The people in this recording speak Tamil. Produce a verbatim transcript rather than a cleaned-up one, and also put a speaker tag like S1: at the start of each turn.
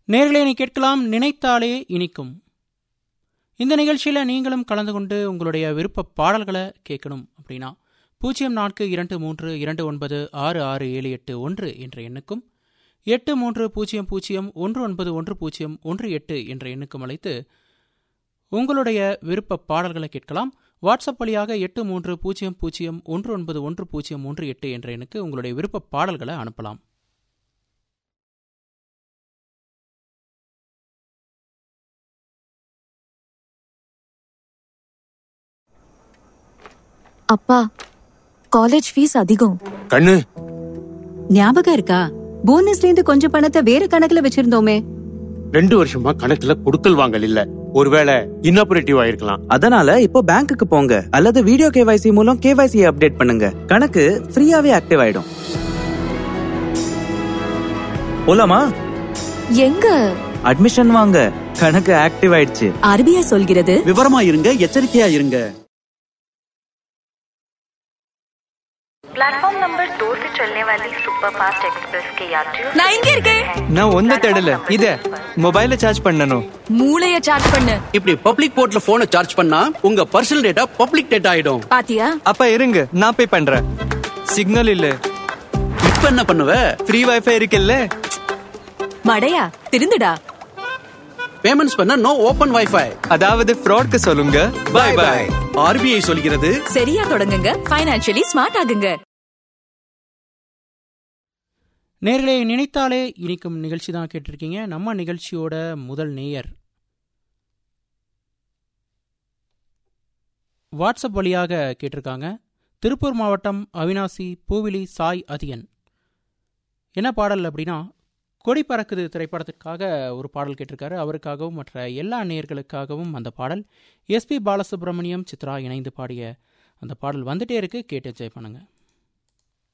S1: நேயர்களே, நீ கேட்கலாம் நினைத்தாலே இனிக்கும். இந்த நிகழ்ச்சியில் நீங்களும் கலந்து கொண்டு உங்களுடைய விருப்ப பாடல்களை கேட்கணும் அப்படின்னா பூஜ்ஜியம் நான்கு இரண்டு மூன்று இரண்டு ஒன்பது ஆறு ஆறு ஏழு எட்டு ஒன்று என்ற எண்ணுக்கும் எட்டு மூன்று பூஜ்ஜியம் பூஜ்ஜியம் ஒன்று ஒன்பது ஒன்று பூஜ்ஜியம் ஒன்று எட்டு என்ற எண்ணுக்கும் அழைத்து உங்களுடைய விருப்ப பாடல்களை கேட்கலாம். வாட்ஸ்அப் வழியாக எட்டு மூன்று பூஜ்ஜியம் பூஜ்ஜியம் ஒன்று ஒன்பது ஒன்று பூஜ்ஜியம் ஒன்று எட்டு என்ற எண்ணுக்கு உங்களுடைய விருப்ப பாடல்களை அனுப்பலாம்.
S2: அப்பா, காலேஜ் ஃபீஸ் அதிகம்.
S3: கண்ணு,
S4: ஞாபகம் இருக்கா? போனஸ்ல இருந்து கொஞ்சம் பணத்தை வேற கணக்குல வச்சிருந்தோமே.
S3: ரெண்டு வருஷமா கணக்குல கொடுக்கல் வாங்கல் இல்ல. ஒருவேளை இன்னாபரேட்டிவ் ஆயிருக்கலாம்.
S5: அதனால இப்போ பேங்க்குக்கு போங்க அல்லது வீடியோ கேவைசி மூலம் கேவைசி அப்டேட் பண்ணுங்க. கணக்கு ஃப்ரீயாவே ஆக்டிவ் ஆயிடும். போலாமா?
S2: எங்க?
S5: அட்மிஷன் வாங்க, கணக்கு ஆக்டிவ் ஆயிடுச்சு.
S4: ஆர்பிஐ சொல்கிறது
S6: விவரமா இருங்க, எச்சரிக்கையா இருங்க.
S7: प्लेटफॉर्म नंबर दो से चलने वाली सुपर फास्ट एक्सप्रेस के यात्रियों
S4: நான் இங்க இருக்கேன்.
S8: நான் ஒன்ன தேடல, இத மொபைல சார்ஜ் பண்ணனும்.
S4: மூளைய சார்ஜ் பண்ணு.
S6: இப்படி பப்ளிக் போர்ட்ல போனை சார்ஜ் பண்ணா உங்க பர்சனல் டேட்டா பப்ளிக் டேட்டா ஆயிடும்.
S4: பாத்தியா?
S8: அப்ப இருங்க, நான் பே பண்றேன். சிக்னல் இல்ல.
S6: இப்ப என்ன பண்ணுவ?
S8: ஃப்ரீ வைஃபை இருக்குல்ல.
S4: மடையா, திருந்துடா.
S6: பேமெண்ட்ஸ் பண்ண நோ ஓபன் வைஃபை.
S8: அதாவது ஃப்ராட்க்கு சொல்லுங்க. By by.
S6: ஆர்பிஐ சொல்கிறது
S4: சரியா தொடங்குங்க, ஃபைனான்சியலி ஸ்மார்ட் ஆகுங்க.
S1: நேயர்களே, நினைத்தாலே இனிக்கும் நிகழ்ச்சி தான் கேட்டிருக்கீங்க. நம்ம நிகழ்ச்சியோட முதல் நேயர் வாட்ஸ்அப் வழியாக கேட்டிருக்காங்க. திருப்பூர் மாவட்டம் அவினாசி பூவிலி சாய் அதியன். என்ன பாடல் அப்படின்னா, கொடி பறக்குது திரைப்படத்திற்காக ஒரு பாடல் கேட்டிருக்காரு. அவருக்காகவும் மற்ற எல்லா நேயர்களுக்காகவும் அந்த பாடல். எஸ்பி பாலசுப்ரமணியம், சித்ரா இணைந்து பாடிய அந்த பாடல் வந்துட்டே இருக்கு. கேட்டு என்ஜாய் பண்ணுங்க.